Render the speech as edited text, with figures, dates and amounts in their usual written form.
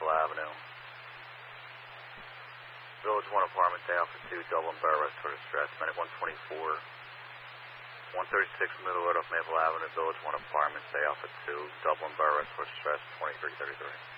Maple Avenue. Village 1 Apartments, A Alpha 2, Dublin Borough, respiratory distress, Medic 124. 136 Middle Road off Maple Avenue, Village 1 Apartments, A Alpha 2, Dublin Borough, respiratory distress, 2333.